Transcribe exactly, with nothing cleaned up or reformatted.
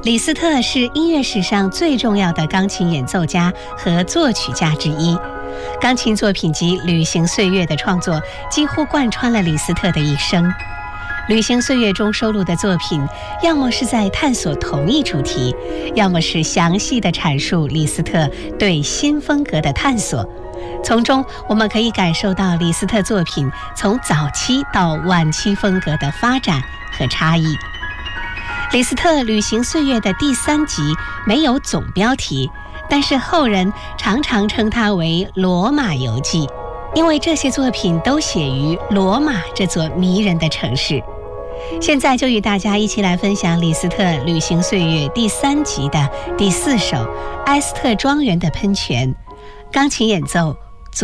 李斯特是音乐史上最重要的钢琴演奏家和作曲家之一。钢琴作品集《旅行岁月》的创作几乎贯穿了李斯特的一生。《旅行岁月》中收录的作品，要么是在探索同一主题，要么是详细地阐述李斯特对新风格的探索。从中我们可以感受到李斯特作品从早期到晚期风格的发展和差异。李斯特《旅行岁月》的第三集没有总标题，但是后人常常称它为《罗马游记》，因为这些作品都写于罗马这座迷人的城市。现在就与大家一起来分享李斯特《旅行岁月》第三集的第四首《埃斯特庄园的喷泉》，钢琴演奏